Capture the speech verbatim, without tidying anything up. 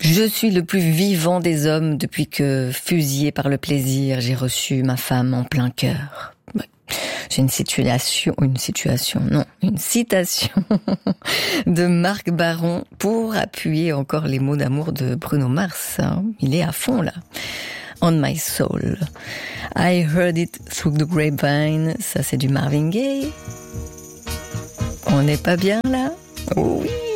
Je suis le plus vivant des hommes depuis que, fusillé par le plaisir, j'ai reçu ma femme en plein cœur. J'ai une situation, une situation, non, une citation de Marc Baron pour appuyer encore les mots d'amour de Bruno Mars. Hein. Il est à fond là. On my soul. I heard it through the grapevine. Ça c'est du Marvin Gaye. On n'est pas bien là? Oui.